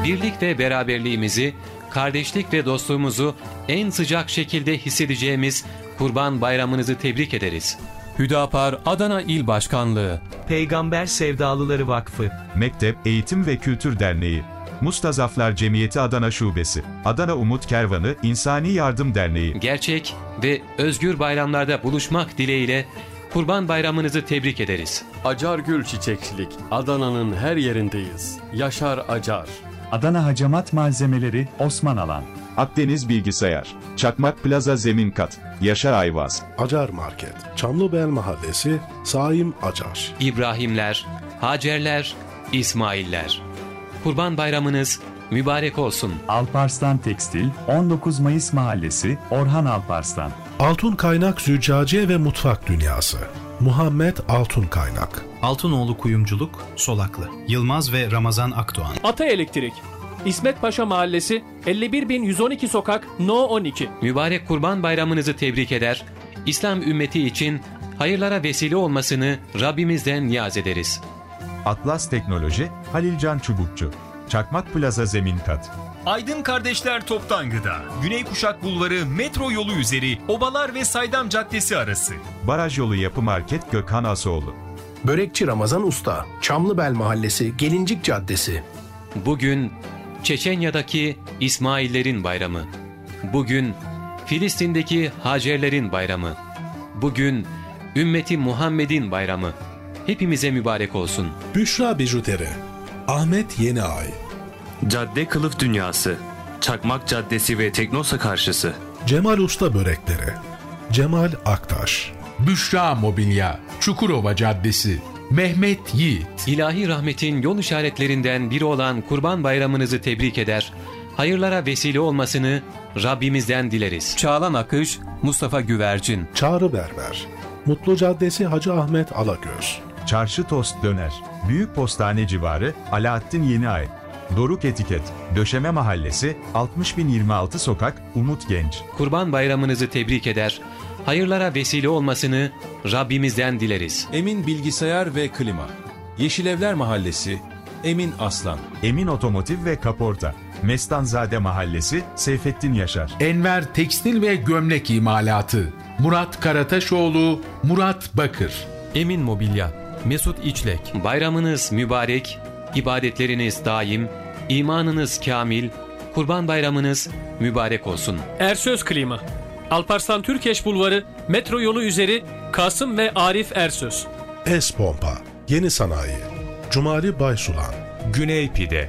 birlik ve beraberliğimizi, kardeşlik ve dostluğumuzu en sıcak şekilde hissedeceğimiz Kurban Bayramınızı tebrik ederiz. Hüdapar Adana İl Başkanlığı, Peygamber Sevdalıları Vakfı, Mektep Eğitim ve Kültür Derneği, Mustazaflar Cemiyeti Adana Şubesi, Adana Umut Kervanı İnsani Yardım Derneği. Gerçek ve özgür bayramlarda buluşmak dileğiyle Kurban Bayramınızı tebrik ederiz. Acar Gül Çiçekçilik, Adana'nın her yerindeyiz. Yaşar Acar. Adana Hacamat Malzemeleri Osman Alan, Akdeniz Bilgisayar, Çakmak Plaza Zemin Kat, Yaşar Ayvaz, Acar Market, Çamlıbel Mahallesi, Saim Acar. İbrahimler, Hacerler, İsmailler. Kurban Bayramınız mübarek olsun. Alparslan Tekstil 19 Mayıs Mahallesi Orhan Alparslan, Altun Kaynak Züccaciye ve Mutfak Dünyası, Muhammed Altun Kaynak. Altınoğlu Kuyumculuk, Solaklı, Yılmaz ve Ramazan Akdoğan. Ata Elektrik, İsmet Paşa Mahallesi, 51.112 Sokak, No 12. Mübarek Kurban Bayramınızı tebrik eder, İslam ümmeti için hayırlara vesile olmasını Rabbimizden niyaz ederiz. Atlas Teknoloji, Halilcan Çubukçu, Çakmak Plaza Zemin Kat. Aydın Kardeşler Toptan Gıda, Güney Kuşak Bulvarı metro yolu üzeri Obalar ve Saydam Caddesi arası. Baraj Yolu Yapı Market Gökhan Asoğlu. Börekçi Ramazan Usta, Çamlıbel Mahallesi, Gelincik Caddesi. Bugün Çeçenya'daki İsmaillerin bayramı. Bugün Filistin'deki Hacerlerin bayramı. Bugün ümmeti Muhammed'in bayramı. Hepimize mübarek olsun. Büşra Bijuteri, Ahmet Yeniay. Cadde Kılıf Dünyası, Çakmak Caddesi ve Teknosa karşısı. Cemal Usta Börekleri, Cemal Aktaş. Büşra Mobilya, Çukurova Caddesi, Mehmet Yiğit. İlahi rahmetin yol işaretlerinden biri olan Kurban Bayramınızı tebrik eder, hayırlara vesile olmasını Rabbimizden dileriz. Çağlan Akış, Mustafa Güvercin, Çağrı Berber, Mutlu Caddesi Hacı Ahmet Alagöz. Çarşı Tost Döner, Büyük Postane Civarı Alaaddin Yeniay. Doruk Etiket, Döşeme Mahallesi, 60.026 Sokak, Umut Genç. Kurban Bayramınızı tebrik eder, hayırlara vesile olmasını Rabbimizden dileriz. Emin Bilgisayar ve Klima, Yeşilevler Mahallesi, Emin Aslan. Emin Otomotiv ve Kaporta, Mestanzade Mahallesi, Seyfettin Yaşar. Enver Tekstil ve Gömlek İmalatı, Murat Karataşoğlu, Murat Bakır. Emin Mobilya, Mesut İçlek. Bayramınız mübarek, ibadetleriniz daim, imanınız kamil, Kurban Bayramınız mübarek olsun. Ersöz Klima, Alparslan Türkeş Bulvarı, metro yolu üzeri Kasım ve Arif Ersöz. Espompa, Yeni Sanayi, Cumali Baysulan. Güney Pide,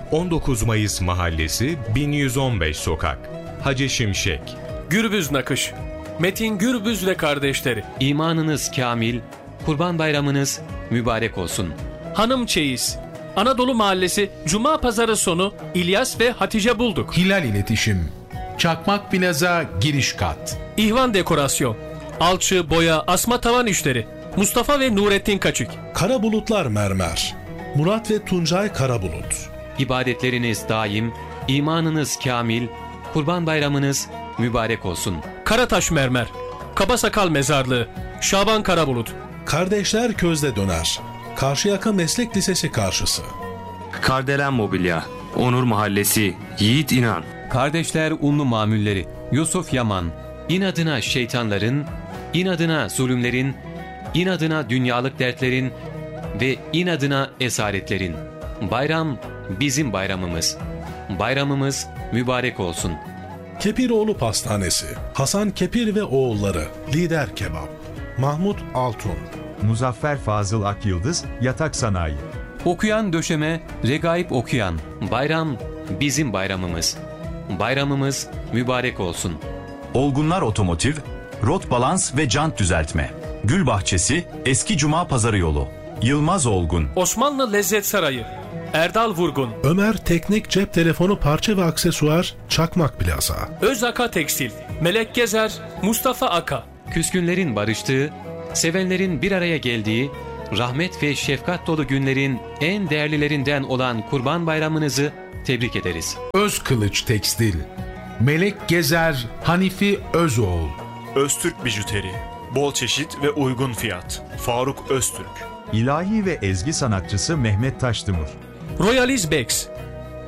19 Mayıs Mahallesi, 1115 Sokak, Hacı Şimşek. Gürbüz Nakış, Metin Gürbüz ve kardeşleri. İmanınız kamil, Kurban Bayramınız mübarek olsun. Hanım Çeyiz, Anadolu Mahallesi, Cuma Pazarı sonu İlyas ve Hatice Bulduk. Hilal İletişim, Çakmak Plaza Giriş Kat. İhvan Dekorasyon, Alçı, Boya, Asma Tavan İşleri, Mustafa ve Nurettin Kaçık. Kara Bulutlar Mermer, Murat ve Tuncay Karabulut. İbadetleriniz daim, imanınız kamil, Kurban Bayramınız mübarek olsun. Karataş Mermer, Kabasakal Mezarlığı, Şaban Karabulut. Kardeşler Közde Döner, Karşıyaka Meslek Lisesi karşısı. Kardelen Mobilya, Onur Mahallesi, Yiğit İnan. Kardeşler Unlu Mamulleri, Yusuf Yaman. İnadına şeytanların, inadına zulümlerin, inadına dünyalık dertlerin ve inadına esaretlerin. Bayram bizim bayramımız. Bayramımız mübarek olsun. Kepiroğlu Pastanesi, Hasan Kepir ve Oğulları, Lider Kebap, Mahmut Altun. Muzaffer Fazıl Akyıldız, Yatak Sanayi. Okuyan Döşeme, Regaip Okuyan. Bayram bizim bayramımız. Bayramımız mübarek olsun. Olgunlar Otomotiv, Rot Balans ve Jant Düzeltme. Gül Bahçesi, Eski Cuma Pazarı Yolu. Yılmaz Olgun. Osmanlı Lezzet Sarayı, Erdal Vurgun. Ömer Teknik Cep Telefonu Parça ve Aksesuar, Çakmak Plaza. Özaka Tekstil, Melek Gezer, Mustafa Aka. Küskünlerin barıştığı, sevenlerin bir araya geldiği, rahmet ve şefkat dolu günlerin en değerlilerinden olan Kurban Bayramınızı tebrik ederiz. Özkılıç Tekstil, Melek Gezer, Hanifi Özoğul. Öztürk Bijuteri, bol çeşit ve uygun fiyat. Faruk Öztürk. İlahi ve ezgi sanatçısı Mehmet Taşdımur. Royaliz Bex,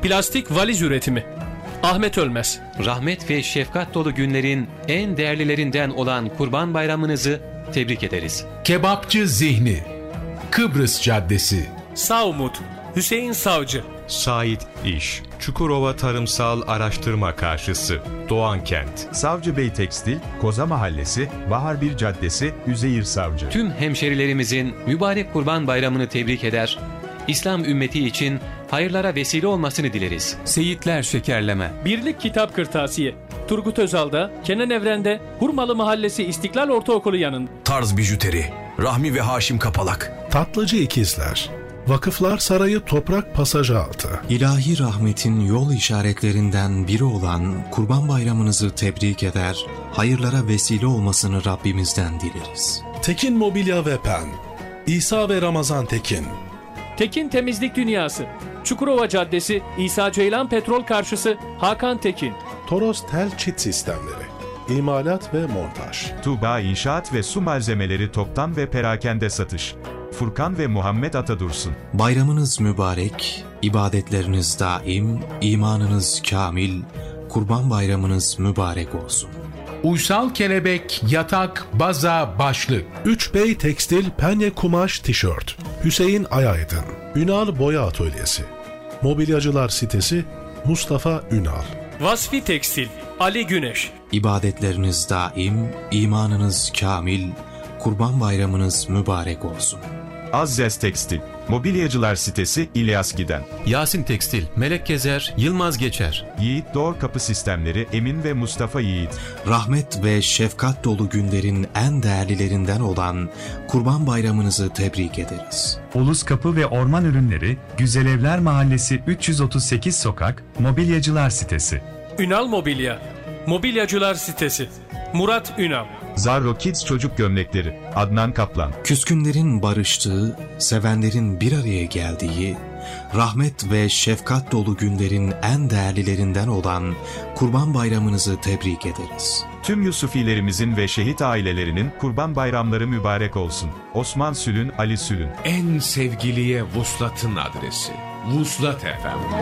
Plastik valiz üretimi. Ahmet Ölmez. Rahmet ve şefkat dolu günlerin en değerlilerinden olan Kurban Bayramınızı tebrik ederiz. Kebapçı Zihni, Kıbrıs Caddesi. Sağ Umut, Hüseyin Savcı. Sait İş, Çukurova Tarımsal Araştırma Karşısı, Doğankent. Savcı Bey Tekstil, Koza Mahallesi, Bahar 1 Caddesi, Üzeyir Savcı. Tüm hemşerilerimizin mübarek Kurban Bayramını tebrik eder, İslam ümmeti için hayırlara vesile olmasını dileriz. Seyitler Şekerleme. Birlik Kitap Kırtasiye. Turgut Özal'da, Kenan Evren'de, Hurmalı Mahallesi İstiklal Ortaokulu yanında. Tarz Bijuteri, Rahmi ve Haşim Kapalak. Tatlıcı İkizler, Vakıflar Sarayı Toprak Pasajı Altı. İlahi rahmetin yol işaretlerinden biri olan Kurban Bayramınızı tebrik eder, hayırlara vesile olmasını Rabbimizden dileriz. Tekin Mobilya ve Pen, İsa ve Ramazan Tekin. Tekin Temizlik Dünyası. Çukurova Caddesi, İsa Ceylan Petrol Karşısı, Hakan Tekin. Toros Tel Çit Sistemleri, İmalat ve Montaj. Tuğba İnşaat ve Su Malzemeleri Toptan ve Perakende Satış. Furkan ve Muhammed Atadursun. Bayramınız mübarek, ibadetleriniz daim, imanınız kamil, Kurban Bayramınız mübarek olsun. Uysal Kelebek, Yatak, Baza, Başlık. 3 Bey Tekstil, Penye Kumaş, Tişört. Hüseyin Ayaydın. Ünal Boya Atölyesi. Mobilyacılar Sitesi, Mustafa Ünal. Vasfi Tekstil, Ali Güneş. İbadetleriniz daim, imanınız kamil, Kurban Bayramınız mübarek olsun. Azzez Tekstil, Mobilyacılar Sitesi, İlyas Giden. Yasin Tekstil, Melek Gezer, Yılmaz Geçer. Yiğit Doğru Kapı Sistemleri, Emin ve Mustafa Yiğit. Rahmet ve şefkat dolu günlerin en değerlilerinden olan Kurban Bayramınızı tebrik ederiz. Ulus Kapı ve Orman Ürünleri, Güzelevler Mahallesi 338 Sokak, Mobilyacılar Sitesi. Ünal Mobilya, Mobilyacılar Sitesi, Murat Ünal. Zarro Kids Çocuk Gömlekleri, Adnan Kaplan. Küskünlerin barıştığı, sevenlerin bir araya geldiği, rahmet ve şefkat dolu günlerin en değerlilerinden olan Kurban Bayramınızı tebrik ederiz. Tüm Yusufilerimizin ve şehit ailelerinin Kurban Bayramları mübarek olsun. Osman Sülün, Ali Sülün. En sevgiliye vuslatın adresi. Vuslat FM.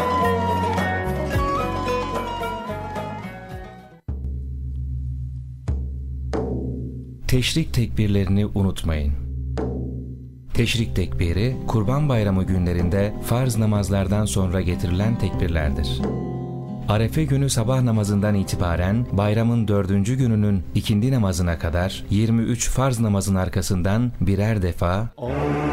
Teşrik tekbirlerini unutmayın. Teşrik tekbiri, Kurban Bayramı günlerinde farz namazlardan sonra getirilen tekbirlerdir. Arefe günü sabah namazından itibaren bayramın 4. gününün ikindi namazına kadar 23 farz namazın arkasından birer defa